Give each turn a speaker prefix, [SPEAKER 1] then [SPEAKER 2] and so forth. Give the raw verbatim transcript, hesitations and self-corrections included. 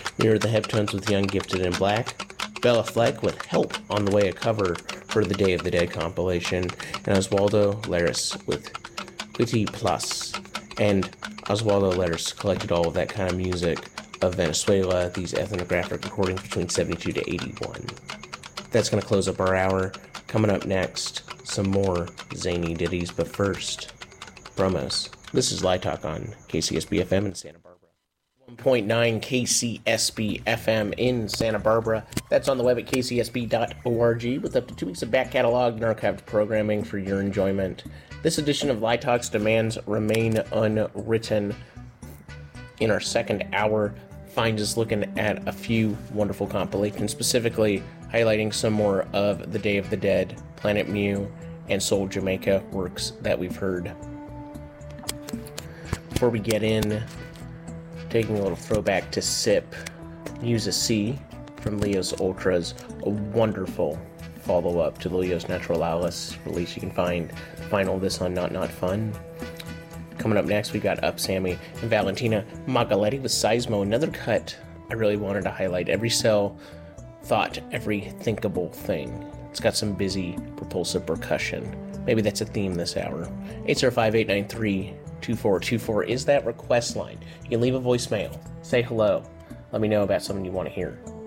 [SPEAKER 1] We heard the Heptones with Young, Gifted, and Black, Bella Fleck with Help on the Way, a cover for the Day of the Dead compilation, and Oswaldo Laris with Quiti Plus. And Oswaldo Laris collected all of that kind of music of Venezuela, these ethnographic recordings between seventy-two to eighty-one. That's going to close up our hour. Coming up next, some more zany ditties, but first, promos. This is Light Talk on K C S B F M in Santa Barbara. one point nine K C S B F M in Santa Barbara. That's on the web at k c s b dot org with up to two weeks of back catalog and archived programming for your enjoyment. This edition of Light Talk's demands remain unwritten. In our second hour, find us looking at a few wonderful compilations, specifically highlighting some more of the Day of the Dead, Planet Mew, and Soul Jamaica works that we've heard. Before we get in, taking a little throwback to S I P, Musa C from Leos Ultras, a wonderful follow-up to the Leos Naturalis release. You can find the final of this on Not Not Fun. Coming up next, we got Up Sammy and Valentina Magaletti with Seismo, another cut I really wanted to highlight. Every cell thought every thinkable thing. It's got some busy propulsive percussion. Maybe that's a theme this hour. eight zero five, eight nine three, two four two four is that request line. You can leave a voicemail, say hello, let me know about something you want to hear.